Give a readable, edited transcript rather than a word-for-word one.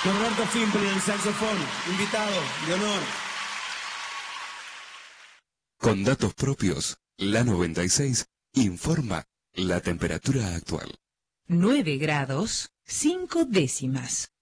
Norberto Fimpri en el saxofón, invitado de honor. Con datos propios, la 96 informa la temperatura actual. 9 grados, 5 décimas.